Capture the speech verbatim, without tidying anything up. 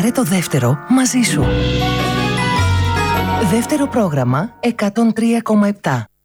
Πάρε το δεύτερο μαζί σου. Δεύτερο πρόγραμμα εκατόν τρία κόμμα επτά.